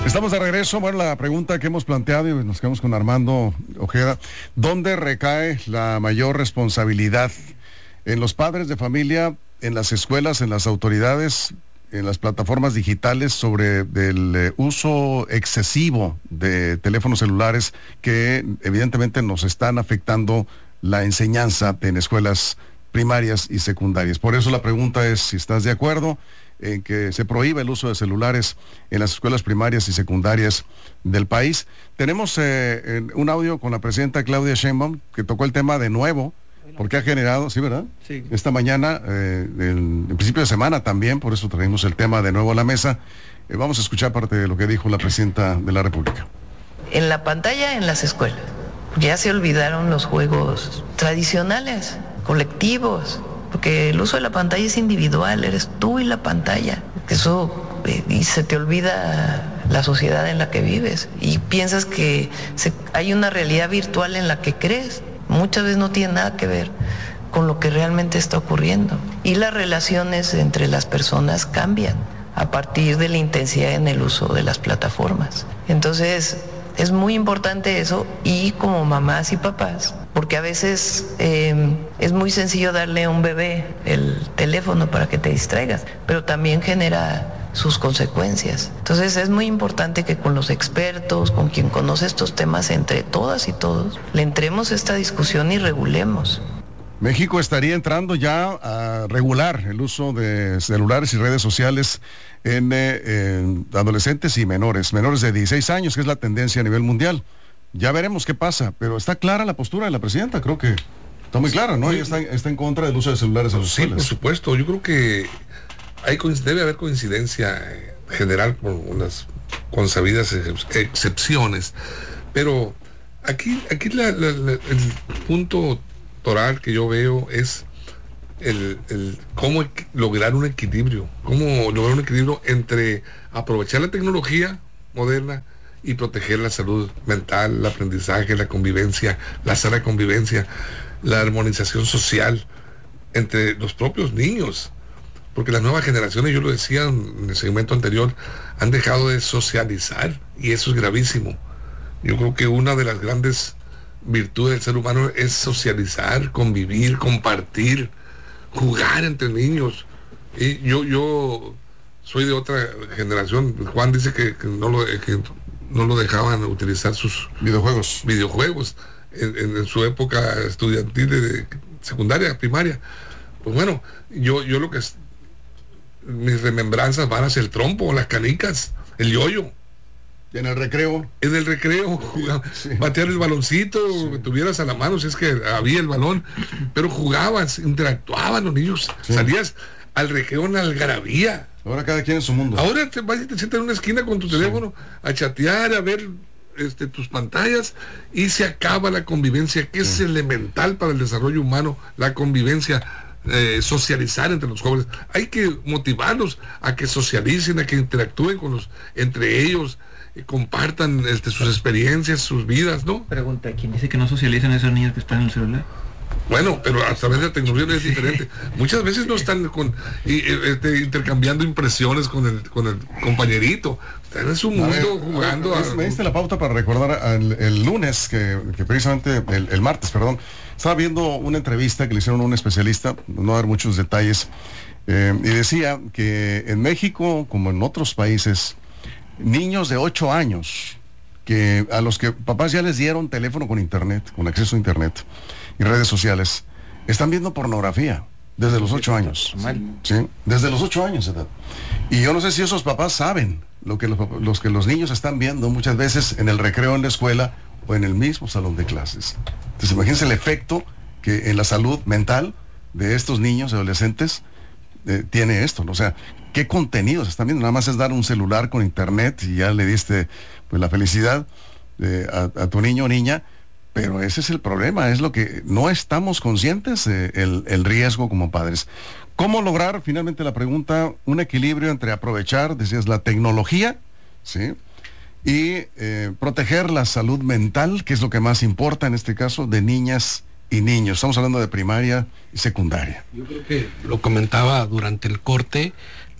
Estamos de regreso. Bueno, la pregunta que hemos planteado y nos quedamos con Armando Ojeda, ¿dónde recae la mayor responsabilidad? ¿En los padres de familia, en las escuelas, en las autoridades, en las plataformas digitales sobre el uso excesivo de teléfonos celulares que evidentemente nos están afectando la enseñanza en escuelas primarias y secundarias? Por eso la pregunta es si estás de acuerdo en que se prohíba el uso de celulares en las escuelas primarias y secundarias del país. Tenemos un audio con la presidenta Claudia Sheinbaum, que tocó el tema de nuevo, porque ha generado, ¿sí, verdad? Sí. Esta mañana, en principio de semana también, por eso traemos el tema de nuevo a la mesa. Vamos a escuchar parte de lo que dijo la presidenta de la República. En la pantalla, en las escuelas, ya se olvidaron los juegos tradicionales, colectivos, porque el uso de la pantalla es individual, eres tú y la pantalla. Eso, y se te olvida la sociedad en la que vives y piensas que hay una realidad virtual en la que crees. Muchas veces no tiene nada que ver con lo que realmente está ocurriendo. Y las relaciones entre las personas cambian a partir de la intensidad en el uso de las plataformas. Entonces, es muy importante eso, y como mamás y papás, porque a veces es muy sencillo darle a un bebé el teléfono para que te distraigas, pero también genera sus consecuencias. Entonces es muy importante que con los expertos, con quien conoce estos temas, entre todas y todos, le entremos a esta discusión y regulemos. México estaría entrando ya a regular el uso de celulares y redes sociales en adolescentes y menores de 16 años, que es la tendencia a nivel mundial. Ya veremos qué pasa, pero está clara la postura de la presidenta, creo que está muy clara, ¿no? Ella está en contra del uso de celulares en las escuelas. Sí, por supuesto, yo creo que debe haber coincidencia general con unas consabidas excepciones, pero aquí el punto toral que yo veo es el cómo lograr un equilibrio, entre aprovechar la tecnología moderna y proteger la salud mental, el aprendizaje, la convivencia, la sana convivencia, la armonización social entre los propios niños, porque las nuevas generaciones, yo lo decía en el segmento anterior, han dejado de socializar, y eso es gravísimo. Yo creo que una de las grandes virtudes del ser humano es socializar, convivir, compartir, jugar entre niños. Y yo soy de otra generación. Juan dice que no lo dejaban utilizar sus videojuegos en su época estudiantil de secundaria, primaria. Pues bueno, yo lo que mis remembranzas van hacia el trompo, las canicas, el yoyo. En el recreo, sí. Batear el baloncito, sí, que tuvieras a la mano si es que había el balón, pero jugabas, interactuaban los niños, sí. Salías al recreo en algarabía. Ahora cada quien en su mundo. Ahora te vas y te sientas en una esquina con tu teléfono, sí, a chatear, a ver tus pantallas, y se acaba la convivencia, que es elemental para el desarrollo humano, la convivencia. Socializar entre los jóvenes. Hay que motivarlos a que socialicen, a que interactúen entre ellos, compartan sus experiencias, sus vidas, ¿no? Pregunta, ¿quién dice que no socializan esos niños que están en el celular? Bueno, pero a través de la tecnología es diferente. Muchas veces no están intercambiando impresiones con el compañerito. Están en su mundo jugando. Me diste la pauta para recordar el lunes, que precisamente el martes, perdón, estaba viendo una entrevista que le hicieron a un especialista, no dar muchos detalles, y decía que en México, como en otros países, niños de 8 años, a los que papás ya les dieron teléfono con internet, con acceso a internet y redes sociales, están viendo pornografía desde los 8 años. ¿Sí? Desde los 8 años de edad. Y yo no sé si esos papás saben lo que los niños están viendo muchas veces en el recreo en la escuela o en el mismo salón de clases. Entonces imagínense el efecto que en la salud mental de estos niños y adolescentes tiene esto, ¿no? O sea, ¿qué contenidos están viendo? Nada más es dar un celular con internet y ya le diste pues la felicidad a tu niño o niña, pero ese es el problema, es lo que no estamos conscientes el riesgo como padres. ¿Cómo lograr, finalmente la pregunta, un equilibrio entre aprovechar, decías, la tecnología, ¿sí?, y proteger la salud mental, que es lo que más importa en este caso, de niñas y niños? Estamos hablando de primaria y secundaria. Yo creo que lo comentaba durante el corte,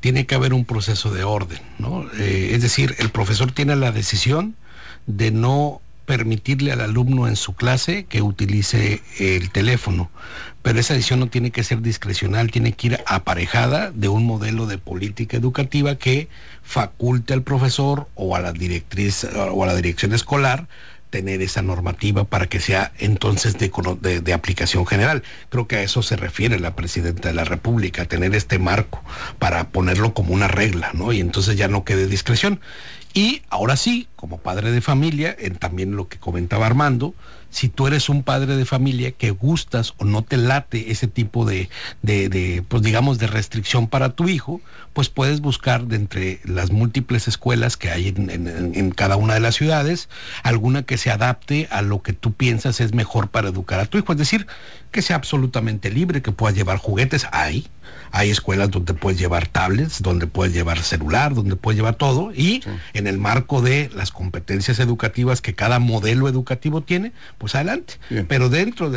tiene que haber un proceso de orden, ¿no? Es decir, el profesor tiene la decisión de no permitirle al alumno en su clase que utilice el teléfono, pero esa decisión no tiene que ser discrecional, tiene que ir aparejada de un modelo de política educativa que faculte al profesor o a la directriz o a la dirección escolar tener esa normativa para que sea entonces de aplicación general. Creo que a eso se refiere la Presidenta de la República, a tener este marco para ponerlo como una regla, ¿no? Y entonces ya no quede discreción. Y ahora sí, como padre de familia, también lo que comentaba Armando, si tú eres un padre de familia que gustas o no te late ese tipo de pues digamos, de restricción para tu hijo, pues puedes buscar de entre las múltiples escuelas que hay en cada una de las ciudades, alguna que se adapte a lo que tú piensas es mejor para educar a tu hijo. Es decir, que sea absolutamente libre, que puedas llevar juguetes. Hay escuelas donde puedes llevar tablets, donde puedes llevar celular, donde puedes llevar todo, y sí, en el marco de las competencias educativas que cada modelo educativo tiene, pues adelante. Bien. Pero dentro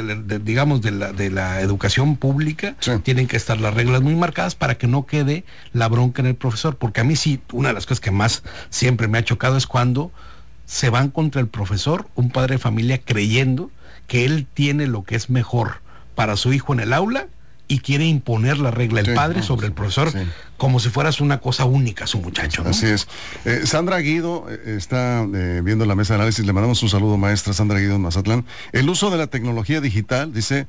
de la educación pública, sí, tienen que estar las reglas muy marcadas para que no quede la bronca en el profesor, porque a mí sí, una de las cosas que más siempre me ha chocado es cuando se van contra el profesor, un padre de familia creyendo que él tiene lo que es mejor para su hijo en el aula y quiere imponer la regla el padre sobre el profesor, sí, como si fueras una cosa única su muchacho, ¿no? Así es. Sandra Guido está viendo la mesa de análisis. Le mandamos un saludo, maestra Sandra Guido en Mazatlán. El uso de la tecnología digital, dice,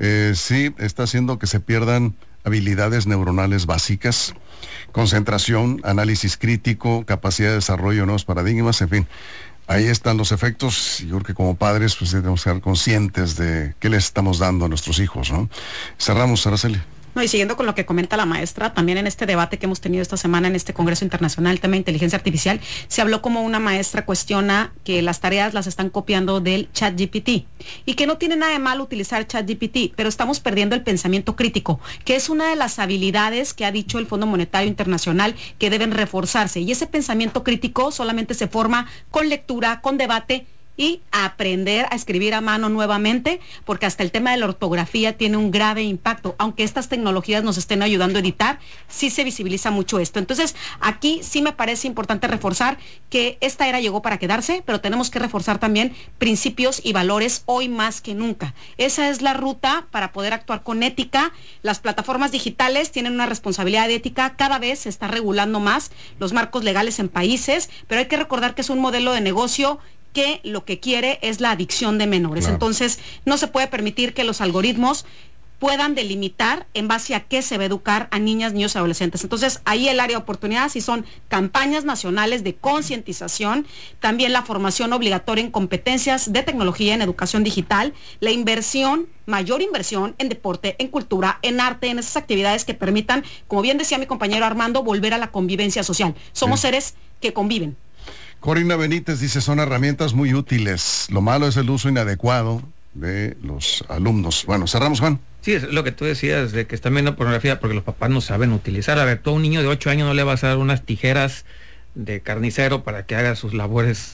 sí está haciendo que se pierdan habilidades neuronales básicas, concentración, análisis crítico, capacidad de desarrollo de nuevos paradigmas, en fin. Ahí están los efectos. Yo creo que como padres pues debemos ser conscientes de qué les estamos dando a nuestros hijos, ¿no? Cerramos, Araceli. No, y siguiendo con lo que comenta la maestra, también en este debate que hemos tenido esta semana en este Congreso Internacional, el tema de inteligencia artificial, se habló como una maestra cuestiona que las tareas las están copiando del ChatGPT y que no tiene nada de malo utilizar ChatGPT, pero estamos perdiendo el pensamiento crítico, que es una de las habilidades que ha dicho el Fondo Monetario Internacional que deben reforzarse, y ese pensamiento crítico solamente se forma con lectura, con debate y aprender a escribir a mano nuevamente, porque hasta el tema de la ortografía tiene un grave impacto. Aunque estas tecnologías nos estén ayudando a editar, sí se visibiliza mucho esto. Entonces, aquí sí me parece importante reforzar que esta era llegó para quedarse, pero tenemos que reforzar también principios y valores hoy más que nunca. Esa es la ruta para poder actuar con ética. Las plataformas digitales tienen una responsabilidad ética, cada vez se está regulando más los marcos legales en países, pero hay que recordar que es un modelo de negocio que lo que quiere es la adicción de menores. Claro. Entonces, no se puede permitir que los algoritmos puedan delimitar en base a qué se va a educar a niñas, niños y adolescentes. Entonces, ahí el área de oportunidad sí son campañas nacionales de concientización, también la formación obligatoria en competencias de tecnología, en educación digital, la inversión, mayor inversión en deporte, en cultura, en arte, en esas actividades que permitan, como bien decía mi compañero Armando, volver a la convivencia social. Somos seres que conviven. Corina Benítez dice, son herramientas muy útiles. Lo malo es el uso inadecuado de los alumnos. Bueno, cerramos, Juan. Sí, es lo que tú decías, de que están viendo pornografía porque los papás no saben utilizar. A ver, tú a un niño de 8 años no le vas a dar unas tijeras de carnicero para que haga sus labores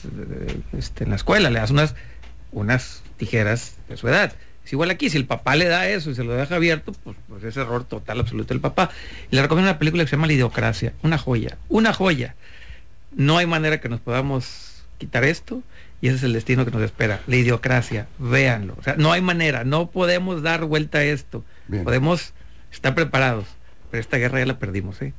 en la escuela. Le das unas tijeras de su edad. Es igual aquí, si el papá le da eso y se lo deja abierto, pues es error total, absoluto del papá. Y le recomiendo una película que se llama La Idiocracia. Una joya, una joya. No hay manera que nos podamos quitar esto y ese es el destino que nos espera. La Idiocracia, véanlo. O sea, no hay manera, no podemos dar vuelta a esto. Bien. Podemos estar preparados, pero esta guerra ya la perdimos, ¿eh?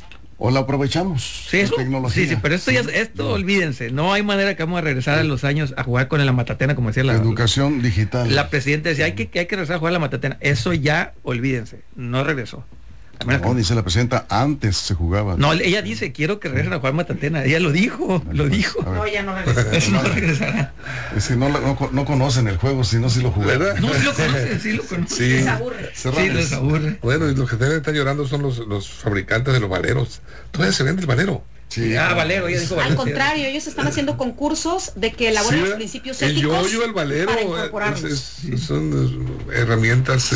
O la aprovechamos. Sí, eso, sí, pero esto olvídense. No hay manera que vamos a regresar a los años a jugar con la matatena, como decía la educación digital. La presidenta decía, hay que regresar a jugar a la matatena. Eso ya, olvídense, no regresó. No, dice la presidenta, antes se jugaba. No, ella dice, quiero que regresen a jugar matatena. Ella lo dijo, lo dijo. No, ella no regresa. Eso no regresará. Es que no conocen el juego, si no, sí lo jugaron. No, sí lo conocen, sí lo conocen. Sí. Les aburre. Sí, les aburre. Bueno, y los que deben estar llorando son los fabricantes de los valeros. Todavía se vende el valero. Sí. Valero, ella dijo valero. Al contrario, ellos están haciendo concursos de que elaboren los principios éticos. El yoyo, el valero, para son herramientas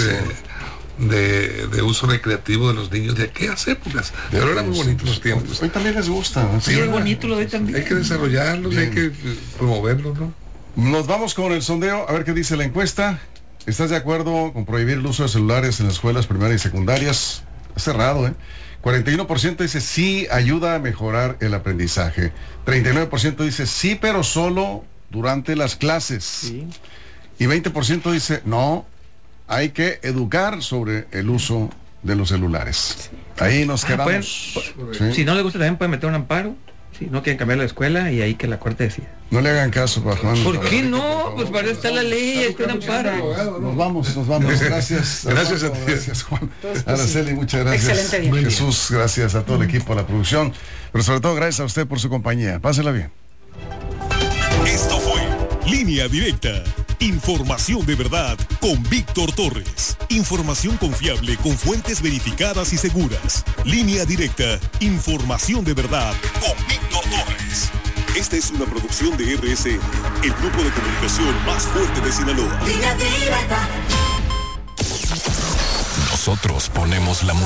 de uso recreativo de los niños de aquellas épocas. Pero eran muy bonitos los tiempos. Hoy también les gusta, ¿no? Sí, es bonito lo de también. Hay que desarrollarlos, hay que promoverlos, ¿no? Nos vamos con el sondeo, a ver qué dice la encuesta. ¿Estás de acuerdo con prohibir el uso de celulares en las escuelas primarias y secundarias? cerrado, 41% dice sí, ayuda a mejorar el aprendizaje. 39% dice sí, pero solo durante las clases. Sí. Y 20% dice no, hay que educar sobre el uso de los celulares. Ahí nos quedamos. ¿Sí? Si no le gusta también pueden meter un amparo. Si no quieren cambiar la escuela y ahí que la corte decida. No le hagan caso, Juan. ¿Por qué no? Pues para eso está la ley, hay que un amparo. Nos vamos. Gracias. Gracias a ti. Gracias, Juan. Araceli, muchas gracias. Excelente día. Jesús, gracias a todo el equipo, a la producción. Pero sobre todo, gracias a usted por su compañía. Pásela bien. Esto fue Línea Directa. Información de verdad con Víctor Torres. Información confiable con fuentes verificadas y seguras. Línea Directa. Información de verdad con Víctor Torres. Esta es una producción de RSN, el grupo de comunicación más fuerte de Sinaloa. Línea Directa. Nosotros ponemos la música.